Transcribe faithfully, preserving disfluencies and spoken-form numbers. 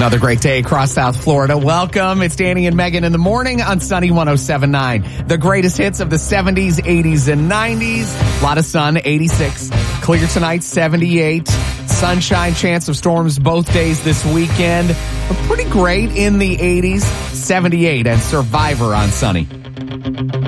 Another great day across South Florida. Welcome. It's Danny and Megan in the morning on Sunny one oh seven point nine. The greatest hits of the seventies, eighties, and nineties. A lot of sun, eighty-six. Clear tonight, seventy-eight. Sunshine, chance of storms both days this weekend. But pretty great in the eighties, seventy-eight, and Survivor on Sunny.